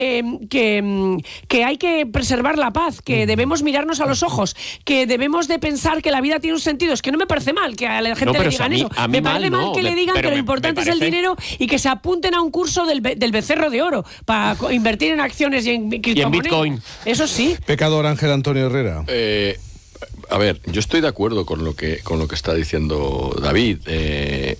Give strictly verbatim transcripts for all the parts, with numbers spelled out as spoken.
eh, que, que hay que preservar la paz, que debemos mirarnos a los ojos, que debemos de pensar que la vida tiene un sentido. Es que no me parece mal que a la gente no, le digan a mí, eso. A mí me parece mal, mal no, que me, le digan que lo me, importante me es el dinero y que se apunten a un curso del, del becerro de oro para invertir en acciones y en, y en Bitcoin. Eso sí. Pecador Ángel Antonio Herrera. Eh, a ver, yo estoy de acuerdo con lo que, con lo que está diciendo David. Eh,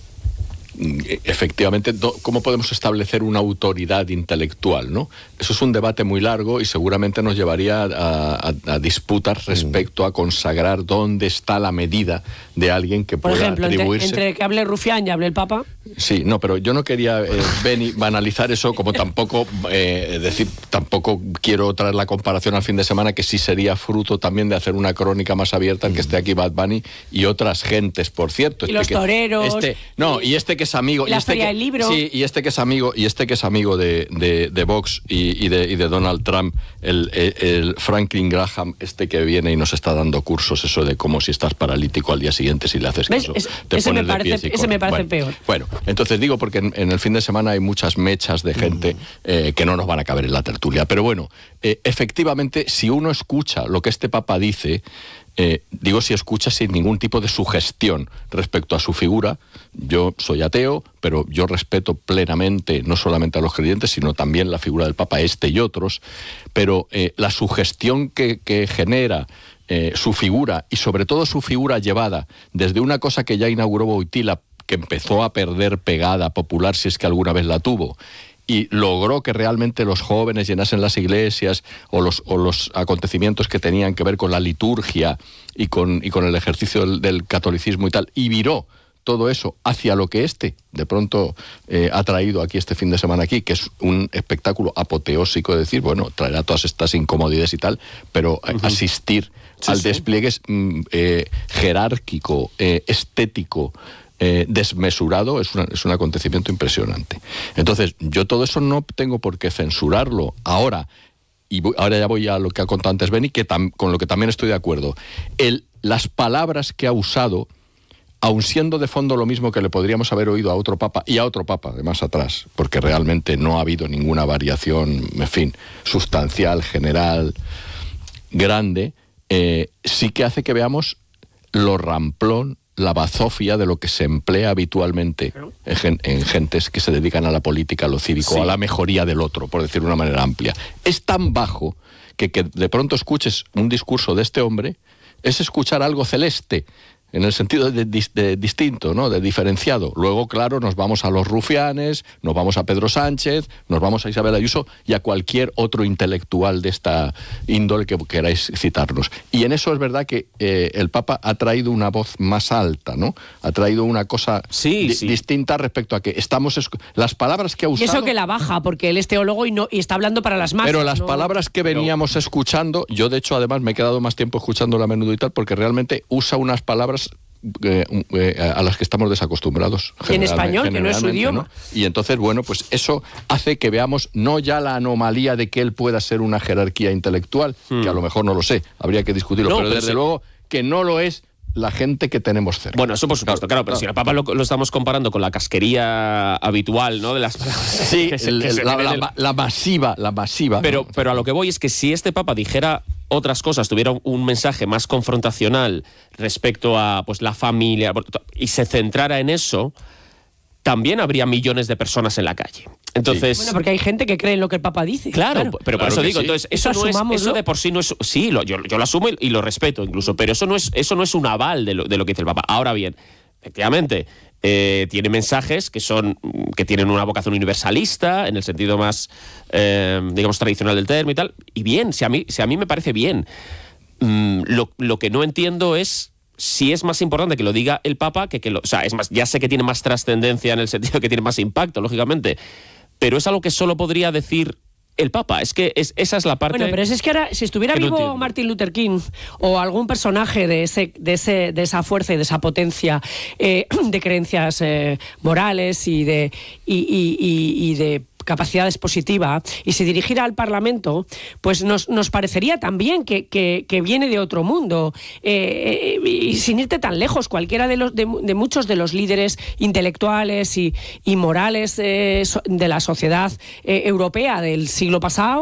efectivamente, ¿cómo podemos establecer una autoridad intelectual, ¿no? Eso es un debate muy largo y seguramente nos llevaría a, a, a disputas respecto a consagrar dónde está la medida de alguien que Por pueda ejemplo, atribuirse... entre, entre que hable Rufián y hable el Papa. Sí, no, pero yo no quería eh, Beni, banalizar eso, como tampoco eh, decir, tampoco quiero traer la comparación al fin de semana, que sí sería fruto también de hacer una crónica más abierta en que esté aquí Bad Bunny y otras gentes, por cierto. Y este los que, toreros. Este, no, y este que es amigo... La y este Feria que, del Libro. Sí, y este que es amigo, y este que es amigo de, de, de Vox y, y, de, y de Donald Trump, el, el, el Franklin Graham, este que viene y nos está dando cursos, eso de cómo si estás paralítico al día siguiente, si le haces caso, es, te ese pones me parece, de pies y ese me parece bueno, peor. Bueno, entonces digo porque en, en el fin de semana hay muchas mechas de gente eh, que no nos van a caber en la tertulia. Pero bueno, eh, efectivamente, si uno escucha lo que este Papa dice, eh, digo si escucha sin ningún tipo de sugestión respecto a su figura. Yo soy ateo, pero yo respeto plenamente no solamente a los creyentes, sino también la figura del Papa este y otros. Pero eh, la sugestión que, que genera eh, su figura, y sobre todo su figura llevada desde una cosa que ya inauguró Wojtyla, que empezó a perder pegada popular, si es que alguna vez la tuvo, y logró que realmente los jóvenes llenasen las iglesias, o los, o los acontecimientos que tenían que ver con la liturgia y con, y con el ejercicio del, del catolicismo y tal, y viró todo eso hacia lo que este de pronto eh, ha traído aquí este fin de semana aquí, que es un espectáculo apoteósico, de decir, bueno, traerá todas estas incomodidades y tal, pero uh-huh. asistir sí, al sí. despliegue eh, jerárquico, eh, estético, Eh, desmesurado, es, una, es un acontecimiento impresionante. Entonces, yo todo eso no tengo por qué censurarlo. Ahora, y voy, ahora ya voy a lo que ha contado antes Beni, que tam, con lo que también estoy de acuerdo. El, las palabras que ha usado, aun siendo de fondo lo mismo que le podríamos haber oído a otro papa, y a otro papa de más atrás, porque realmente no ha habido ninguna variación, en fin, sustancial, general, grande, eh, sí que hace que veamos lo ramplón, la bazofia de lo que se emplea habitualmente en, en gentes que se dedican a la política, a lo cívico, sí. a la mejoría del otro, por decirlo de una manera amplia. Es tan bajo que que de pronto escuches un discurso de este hombre es escuchar algo celeste, en el sentido de, de, de distinto, ¿no? De diferenciado. Luego, claro, nos vamos a los rufianes, nos vamos a Pedro Sánchez, nos vamos a Isabel Ayuso y a cualquier otro intelectual de esta índole que queráis citarnos. Y en eso es verdad que eh, el Papa ha traído una voz más alta, ¿no? Ha traído una cosa sí, di- sí. distinta respecto a que estamos... Esc- las palabras que ha usado... Y eso que la baja, porque él es teólogo y, no, y está hablando para las masas. Pero las ¿no? palabras que veníamos escuchando, yo de hecho además me he quedado más tiempo escuchándola a menudo y tal, porque realmente usa unas palabras eh, eh, a las que estamos desacostumbrados. Y en español, que no es su idioma. ¿no? Y entonces, bueno, pues eso hace que veamos no ya la anomalía de que él pueda ser una jerarquía intelectual, hmm. que a lo mejor no lo sé, habría que discutirlo, no, pero, pero desde sí. luego que no lo es la gente que tenemos cerca. Bueno, eso por supuesto, claro, claro pero claro. si el Papa lo, lo estamos comparando con la casquería habitual, ¿no? De las palabras. Sí, que se, el, que se la, la, el... la masiva, la masiva. Pero, pero a lo que voy es que si este Papa dijera otras cosas, tuviera un mensaje más confrontacional respecto a pues la familia y se centrara en eso, también habría millones de personas en la calle. Entonces, sí. Bueno, porque hay gente que cree en lo que el Papa dice. Claro, claro. pero por claro eso digo, sí. entonces eso, eso, no es, eso de por sí no es... Sí, lo, yo, yo lo asumo y, y lo respeto incluso, pero eso no es, eso no es un aval de lo, de lo que dice el Papa. Ahora bien, efectivamente, eh, tiene mensajes que son que tienen una vocación universalista, en el sentido más, eh, digamos, tradicional del término y tal. Y bien, si a mí, si a mí me parece bien. Mm, lo, lo que no entiendo es si es más importante que lo diga el Papa que que lo... O sea, es más, ya sé que tiene más trascendencia en el sentido que tiene más impacto, lógicamente, pero es algo que solo podría decir el Papa. Es que es, esa es la parte... Bueno, pero es que ahora, si estuviera vivo no Martin Luther King o algún personaje de ese, de ese, de esa fuerza y de esa potencia eh, de creencias eh, morales y de y, y, y, y de capacidad expositiva y se dirigiera al Parlamento, pues nos, nos parecería también que, que, que viene de otro mundo. Eh, y sin irte tan lejos, cualquiera de, los, de, de muchos de los líderes intelectuales y, y morales eh, de la sociedad eh, europea del siglo pasado